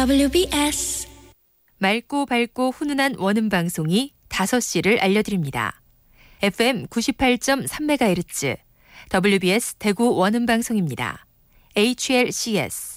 WBS 맑고 밝고 훈훈한 원음 방송이 5시를 알려드립니다. FM 98.3MHz WBS 대구 원음 방송입니다. HLCS